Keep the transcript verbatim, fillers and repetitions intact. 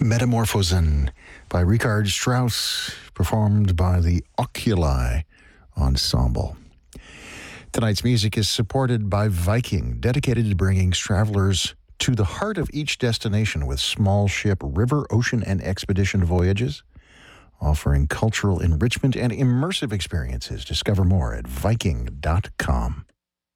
Metamorphosen by Richard Strauss, performed by the Oculi Ensemble. Tonight's music is supported by Viking, dedicated to bringing travelers to the heart of each destination with small ship, river, ocean, and expedition voyages, offering cultural enrichment and immersive experiences. Discover more at Viking dot com.